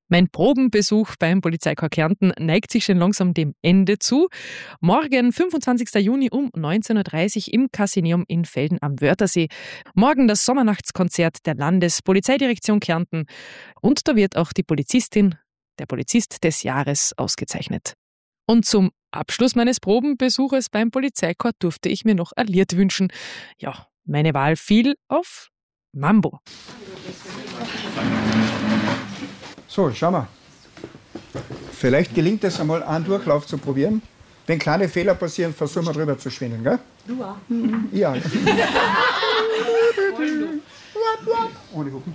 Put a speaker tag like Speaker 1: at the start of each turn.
Speaker 1: Mein Probenbesuch beim Polizeikorps Kärnten neigt sich schon langsam dem Ende zu. Morgen, 25. Juni um 19.30 Uhr im Casineum in Velden am Wörthersee. Morgen das Sommernachtskonzert der Landespolizeidirektion Kärnten. Und da wird auch die Polizistin, der Polizist des Jahres ausgezeichnet. Und zum Abschluss meines Probenbesuches beim Polizeikorps durfte ich mir noch ein Lied wünschen. Ja, meine Wahl fiel auf Mambo.
Speaker 2: So, schau mal. Vielleicht gelingt es einmal, einen Durchlauf zu probieren. Wenn kleine Fehler passieren, versuchen wir drüber zu schwingen, gell?
Speaker 3: Du auch.
Speaker 2: Ja. Ohne Hupen.